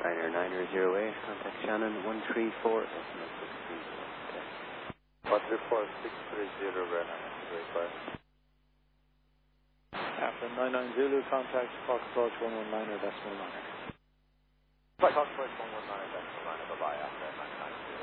Ryanair 908, contact Shannon 134, decimal 630. 134, 630, Ryanair 908. After 99 Zulu, contact Spark approach 119 decimal 9. Flight approach 119 decimal 9, bye-bye, after 99.